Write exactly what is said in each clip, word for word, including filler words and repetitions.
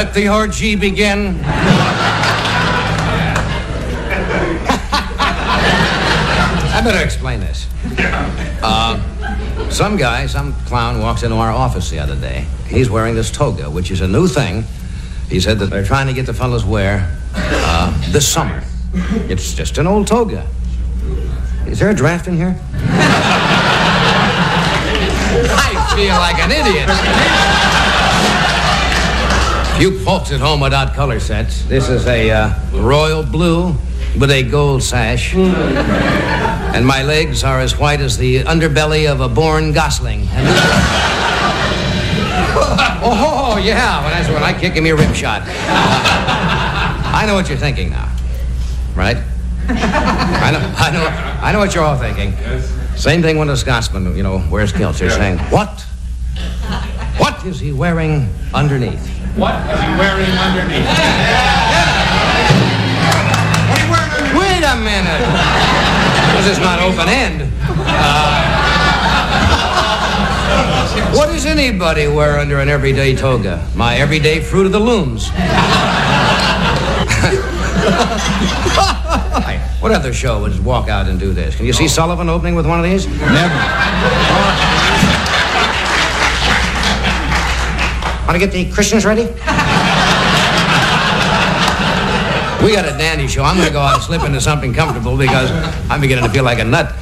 Let the orgy begin. I better explain this. Uh, some guy, some clown walks into our office the other day. He's wearing this toga, which is a new thing. He said that they're trying to get the fellas wear uh, this summer. It's just an old toga. Is there a draft in here? I feel like an idiot. You folks at home without color sets, this is a uh, royal blue with a gold sash. And my legs are as white as the underbelly of a born gosling. And oh, yeah, well, that's when I kick him a rib shot. I know what you're thinking now, right? I know, I know, I know what you're all thinking. Same thing when a Scotsman, you know, wears kilts. They're saying, what? What is he wearing underneath? What is he wearing underneath? Wait a minute. This is not open end. Uh, what does anybody wear under an everyday toga? My everyday Fruit of the Looms. What other show would walk out and do this? Can you see Sullivan opening with one of these? Never. Want to get the Christians ready? We got a dandy show. I'm going to go out and slip into something comfortable because I'm beginning to feel like a nut.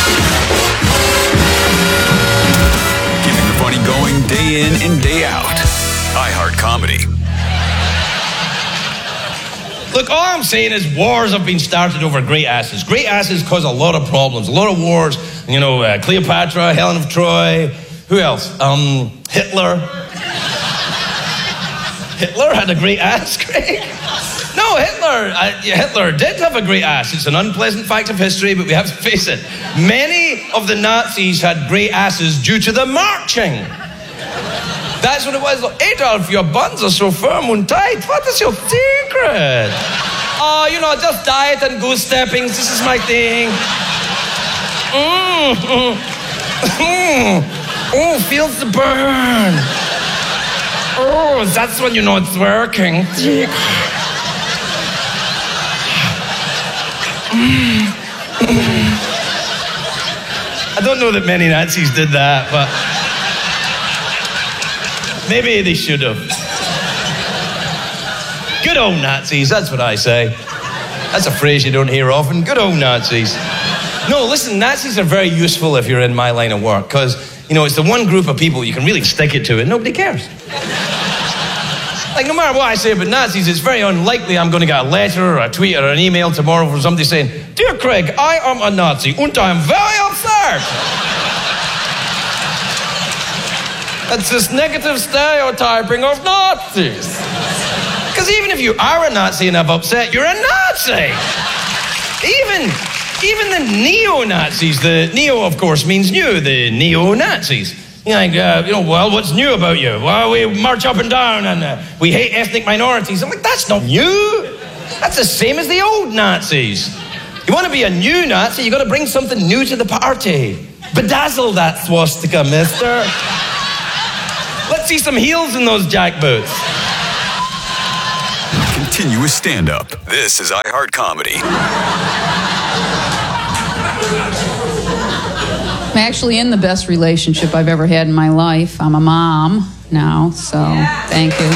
Keeping the funny going day in and day out. iHeart Comedy. Look, all I'm saying is wars have been started over great asses. Great asses cause a lot of problems, a lot of wars. You know, uh, Cleopatra, Helen of Troy. Who else? Um, Hitler. Hitler had a great ass, Craig. No, Hitler, uh, Hitler did have a great ass. It's an unpleasant fact of history, but we have to face it. Many of the Nazis had great asses due to the marching. That's what it was. Adolf, your buns are so firm and tight. What is your secret? Oh, you know, just diet and goose steppings. This is my thing. Mmm. Mm, mm. Oh, feels the burn. Oh, that's when you know it's working. I don't know that many Nazis did that, but maybe they should have. Good old Nazis, that's what I say. That's a phrase you don't hear often. Good old Nazis. No, listen, Nazis are very useful if you're in my line of work, because, you know, it's the one group of people you can really stick it to and nobody cares. Like, no matter what I say about Nazis, it's very unlikely I'm going to get a letter or a tweet or an email tomorrow from somebody saying, "Dear Craig, I am a Nazi and I am very upset." That's this negative stereotyping of Nazis. Because even if you are a Nazi and have upset, you're a Nazi. Even, even the neo-Nazis, the neo, of course, means new, the neo-Nazis. You know, like, uh, you know, well, what's new about you? Well, we march up and down and uh, we hate ethnic minorities. I'm like, that's not new. That's the same as the old Nazis. You want to be a new Nazi, you got to bring something new to the party. Bedazzle that swastika, mister. Let's see some heels in those jackboots. Continuous stand-up. This is iHeart Comedy. I'm actually in the best relationship I've ever had in my life. I'm a mom now, so thank you.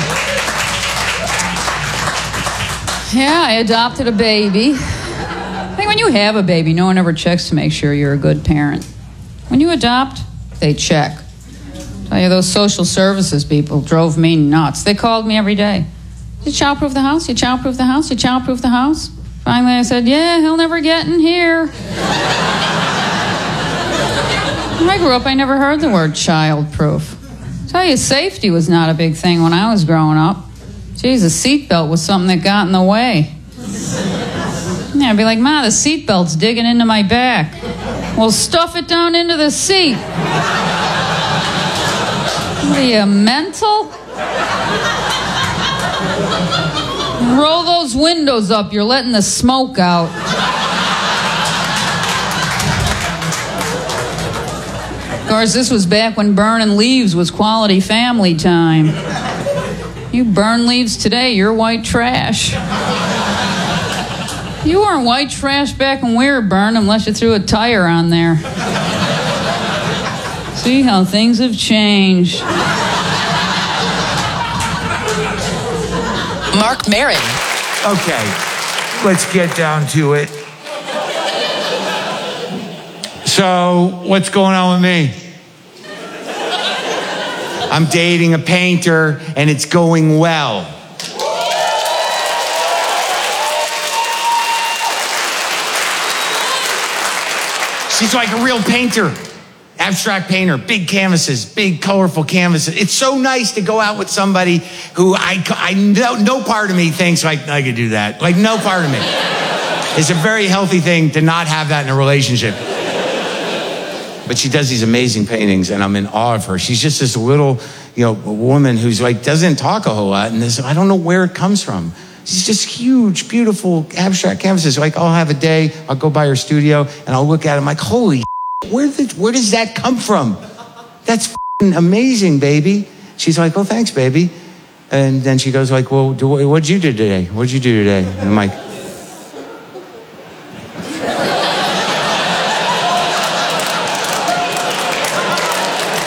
Yeah, I adopted a baby. I think when you have a baby, no one ever checks to make sure you're a good parent. When you adopt, they check. I tell you, those social services people drove me nuts. They called me every day. You childproof the house? You childproof the house? You childproof the house? Finally, I said, yeah, he'll never get in here. When I grew up, I never heard the word childproof. I tell you, safety was not a big thing when I was growing up. Geez, a seatbelt was something that got in the way. Yeah, I'd be like, Ma, the seatbelt's digging into my back. Well, stuff it down into the seat. What are you, mental? Roll those windows up. You're letting the smoke out. Of course, this was back when burning leaves was quality family time. You burn leaves today, you're white trash. You weren't white trash back when we were burned unless you threw a tire on there. See how things have changed. Mark Maron. Okay, let's get down to it. So, what's going on with me? I'm dating a painter, and it's going well. She's like a real painter, abstract painter, big canvases, big colorful canvases. It's so nice to go out with somebody who I, I know, no part of me thinks like I could do that. Like no part of me. It's a very healthy thing to not have that in a relationship. But she does these amazing paintings, and I'm in awe of her. She's just this little, you know, woman who's like doesn't talk a whole lot, and this I don't know where it comes from. She's just huge, beautiful abstract canvases. Like I'll have a day, I'll go by her studio, and I'll look at it. I'm like, holy, where did where does that come from? That's f***ing amazing, baby. She's like, well, thanks, baby. And then she goes like, well, do, what'd you do today? What'd you do today? And I'm like,